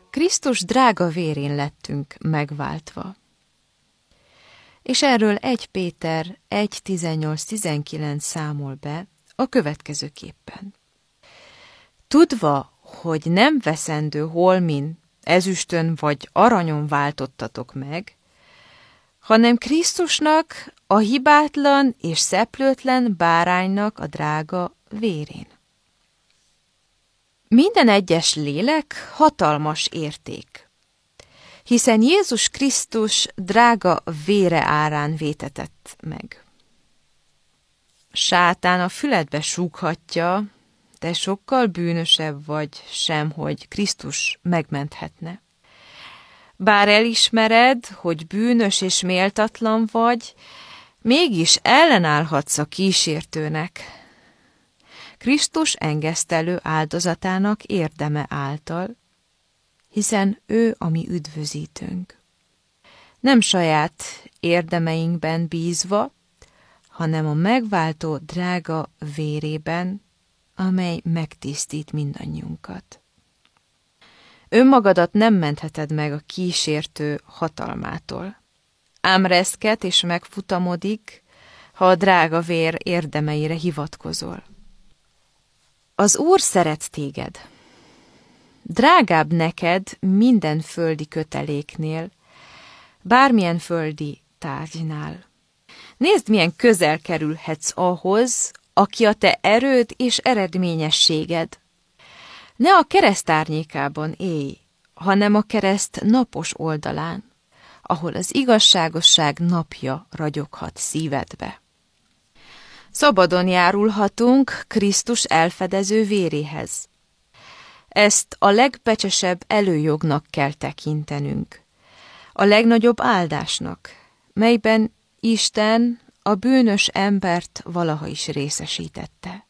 Krisztus drága vérén lettünk megváltva. És erről 1 Péter 1:18-19 számol be a következőképpen. Tudva, hogy nem veszendő holmin, ezüstön vagy aranyon váltottatok meg, hanem Krisztusnak, a hibátlan és szeplőtlen báránynak a drága vérén. Minden egyes lélek hatalmas érték, hiszen Jézus Krisztus drága vére árán vétetett meg. Sátán a füledbe súghatja, te sokkal bűnösebb vagy sem, hogy Krisztus megmenthetne. Bár elismered, hogy bűnös és méltatlan vagy, mégis ellenállhatsz a kísértőnek. Krisztus engesztelő áldozatának érdeme által, hiszen ő a mi üdvözítőnk. Nem saját érdemeinkben bízva, hanem a megváltó drága vérében, amely megtisztít mindannyiunkat. Önmagadat nem mentheted meg a kísértő hatalmától. Ám reszket és megfutamodik, ha a drága vér érdemeire hivatkozol. Az Úr szeret téged. Drágább neked minden földi köteléknél, bármilyen földi tárgynál. Nézd, milyen közel kerülhetsz ahhoz, aki a te erőd és eredményességed. Ne a kereszt árnyékában élj, hanem a kereszt napos oldalán, ahol az igazságosság napja ragyoghat szívedbe. Szabadon járulhatunk Krisztus elfedező véréhez. Ezt a legbecsesebb előjognak kell tekintenünk, a legnagyobb áldásnak, melyben Isten a bűnös embert valaha is részesítette.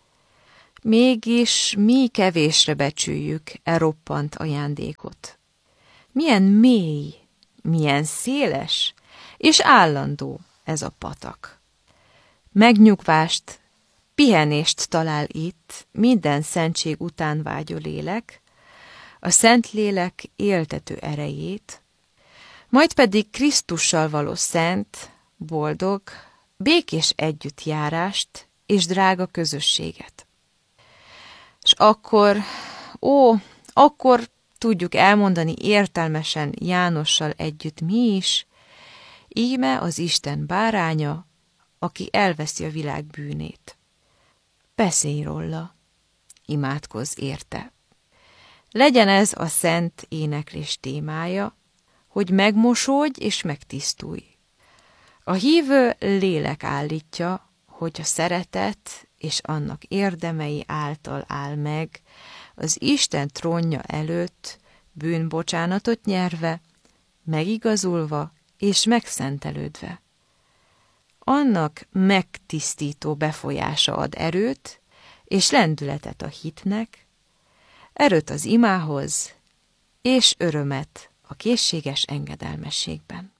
Mégis mi kevésre becsüljük e roppant ajándékot. Milyen mély, milyen széles és állandó ez a patak. Megnyugvást, pihenést talál itt minden szentség után vágyó lélek, a Szentlélek éltető erejét, majd pedig Krisztussal való szent, boldog, békés együttjárást és drága közösséget. És akkor tudjuk elmondani értelmesen Jánossal együtt mi is, íme az Isten báránya, aki elveszi a világ bűnét. Beszélj róla, imádkozz érte. Legyen ez a szent éneklés témája, hogy megmosódj és megtisztulj. A hívő lélek állítja, hogy a szeretet és annak érdemei által áll meg, az Isten trónja előtt bűnbocsánatot nyerve, megigazulva és megszentelődve. Annak megtisztító befolyása ad erőt és lendületet a hitnek, erőt az imához és örömet a készséges engedelmességben.